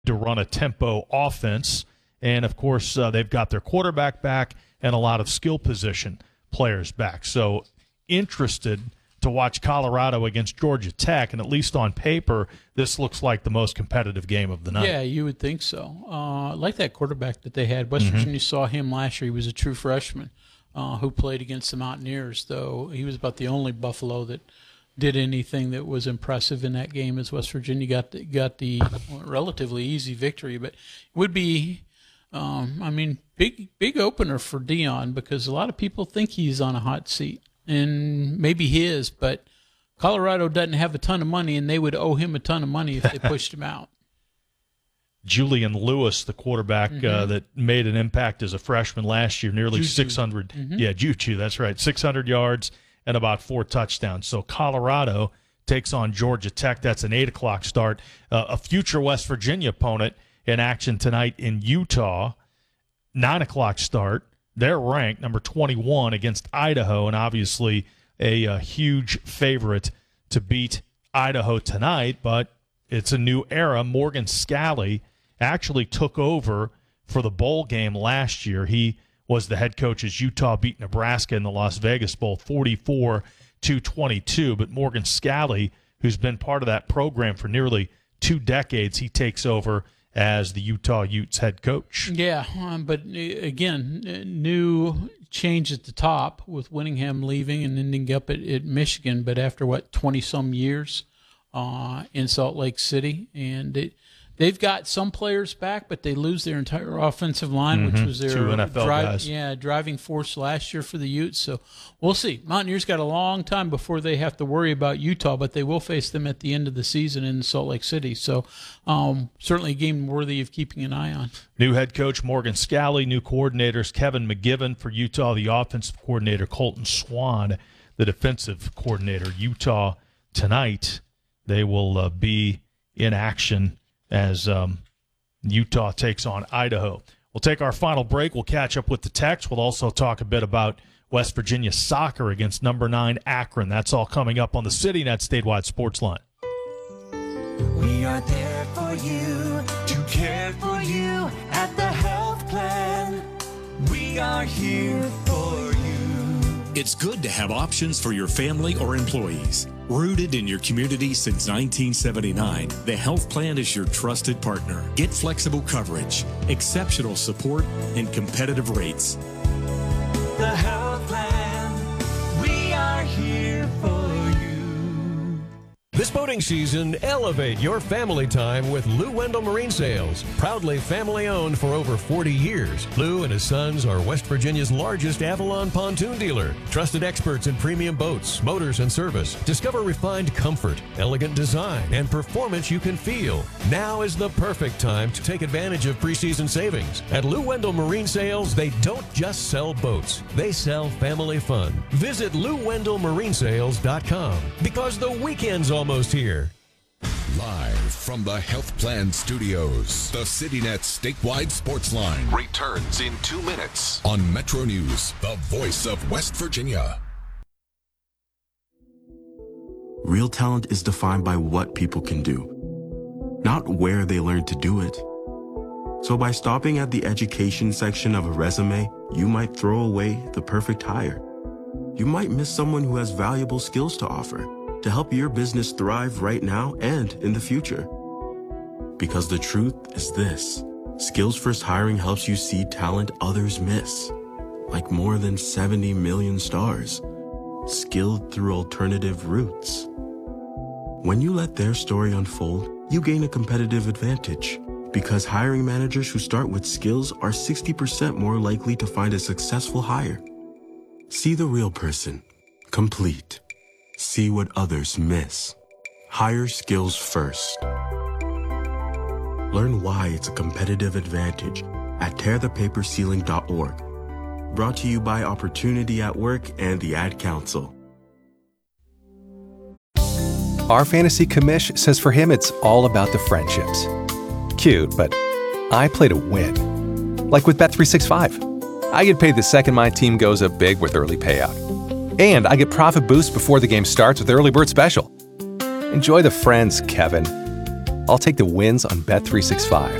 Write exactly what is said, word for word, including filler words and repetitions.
to run a tempo offense. And, of course, uh, they've got their quarterback back and a lot of skill position players back. So interested to watch Colorado against Georgia Tech, and at least on paper, this looks like the most competitive game of the night. Yeah, you would think so. Uh, like that quarterback that they had. West mm-hmm. Virginia saw him last year. He was a true freshman uh, who played against the Mountaineers, though he was about the only Buffalo that did anything that was impressive in that game as West Virginia got the, got the relatively easy victory. But it would be, um, I mean, big, big opener for Deion because a lot of people think he's on a hot seat. And maybe he is, but Colorado doesn't have a ton of money, and they would owe him a ton of money if they pushed him out. Julian Lewis, the quarterback mm-hmm. uh, that made an impact as a freshman last year, nearly Juju. six hundred. Mm-hmm. Yeah, Juju, that's right, six hundred yards and about four touchdowns. So Colorado takes on Georgia Tech. That's an eight o'clock start. Uh, a future West Virginia opponent in action tonight in Utah, nine o'clock start. They're ranked number twenty-one against Idaho, and obviously a, a huge favorite to beat Idaho tonight, but it's a new era. Morgan Scalley actually took over for the bowl game last year. He was the head coach as Utah beat Nebraska in the Las Vegas Bowl forty-four to twenty-two, but Morgan Scalley, who's been part of that program for nearly two decades, he takes over as the Utah Utes head coach. Yeah, um, but again, new change at the top with Winningham leaving and ending up at, at Michigan, but after, what, twenty-some years uh, in Salt Lake City. And it, they've got some players back, but they lose their entire offensive line, mm-hmm. which was their Two N F L drive, guys. Yeah, driving force last year for the Utes. So we'll see. Mountaineers got a long time before they have to worry about Utah, but they will face them at the end of the season in Salt Lake City. So um, certainly a game worthy of keeping an eye on. New head coach Morgan Scalley, new coordinators Kevin McGiven for Utah, the offensive coordinator Colton Swan, the defensive coordinator. Utah tonight, they will uh, be in action as um, Utah takes on Idaho. We'll take our final break. We'll catch up with the Techs. We'll also talk a bit about West Virginia soccer against number nine Akron. That's all coming up on the CityNet Statewide Sports Line. We are there for you, to care for you at the health plan. We are here for you. It's good to have options for your family or employees. Rooted in your community since nineteen seventy-nine, the health plan is your trusted partner. Get flexible coverage, exceptional support, and competitive rates. The health plan, we are here for you. This boating season, elevate your family time with Lou Wendell Marine Sales. Proudly family-owned for over forty years, Lou and his sons are West Virginia's largest Avalon pontoon dealer. Trusted experts in premium boats, motors, and service. Discover refined comfort, elegant design, and performance you can feel. Now is the perfect time to take advantage of preseason savings. At Lou Wendell Marine Sales, they don't just sell boats. They sell family fun. Visit Lou Wendell Marine Sales dot com because the weekend's almost here. Live from the Health Plan Studios, the CityNet Statewide Sports Line returns in two minutes on Metro News, the voice of West Virginia. Real talent is defined by what people can do, not where they learn to do it. So by stopping at the education section of a resume, you might throw away the perfect hire. You might miss someone who has valuable skills to offer to help your business thrive right now and in the future. Because the truth is this: Skills First Hiring helps you see talent others miss, like more than seventy million stars, skilled through alternative routes. When you let their story unfold, you gain a competitive advantage, because hiring managers who start with skills are sixty percent more likely to find a successful hire. See the real person, complete. See what others miss. Hire skills first. Learn why it's a competitive advantage at tear the paper ceiling dot org. Brought to you by Opportunity at Work and the Ad Council. Our fantasy commish says for him it's all about the friendships. Cute, but I play to win. Like with Bet three sixty-five. I get paid the second my team goes up big with early payout. And I get profit boosts before the game starts with Early Bird Special. Enjoy the friends, Kevin. I'll take the wins on Bet three sixty-five.